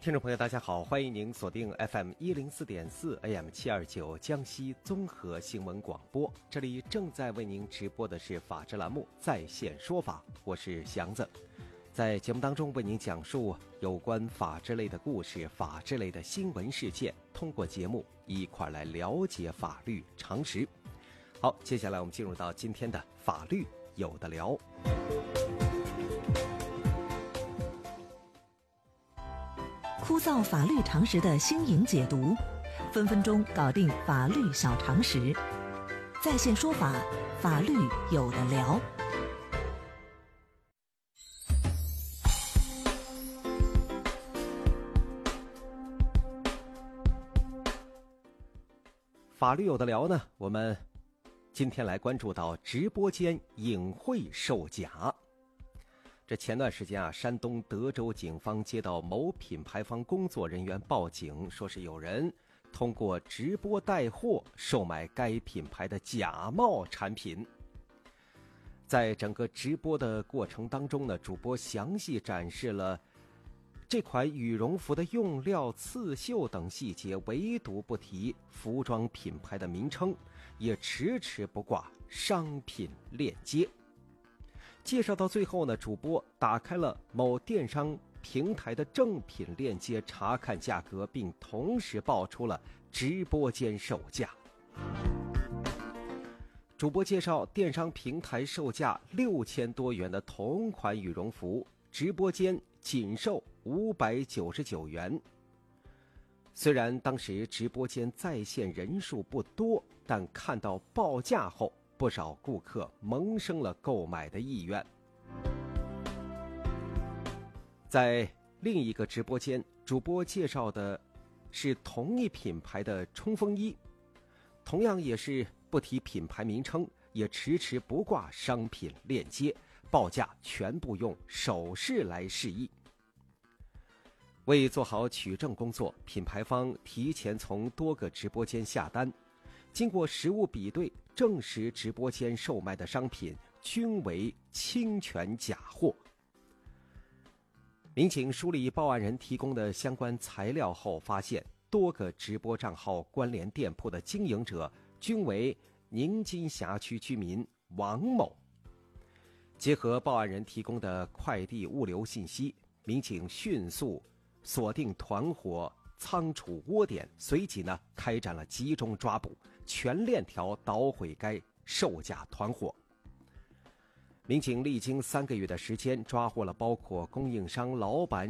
听众朋友大家好，欢迎您锁定 FM104.4 AM729 江西综合新闻广播，这里正在为您直播的是法治栏目在线说法，我是祥子。在节目当中为您讲述有关法治类的故事、法治类的新闻事件，通过节目一块来了解法律常识。好，接下来我们进入到今天的法律有的聊。 枯燥法律常识的新颖解读，分分钟搞定法律小常识。在线说法，法律有的聊。 法律有的聊呢，我们今天来关注到直播间隐晦售假。这前段时间啊，山东德州警方接到某品牌方工作人员报警，说是有人通过直播带货售卖该品牌的假冒产品。在整个直播的过程当中呢，主播详细展示了这款羽绒服的用料、刺绣等细节，唯独不提服装品牌的名称，也迟迟不挂商品链接。介绍到最后呢，主播打开了某电商平台的正品链接，查看价格，并同时报出了直播间售价。主播介绍，电商平台售价6000多元的同款羽绒服，直播间仅售599元。虽然当时直播间在线人数不多，但看到报价后，不少顾客萌生了购买的意愿。在另一个直播间，主播介绍的是同一品牌的冲锋衣，同样也是不提品牌名称，也迟迟不挂商品链接，报价全部用手势来示意。为做好取证工作，品牌方提前从多个直播间下单，经过实物比对，证实直播间售卖的商品均为侵权假货。民警梳理报案人提供的相关材料后，发现多个直播账号关联店铺的经营者均为宁津辖区居民王某。结合报案人提供的快递物流信息，民警迅速锁定团伙仓储窝点，随即开展了集中抓捕，全链条捣毁该售假团伙。民警历经3个月的时间，抓获了包括供应商、老板、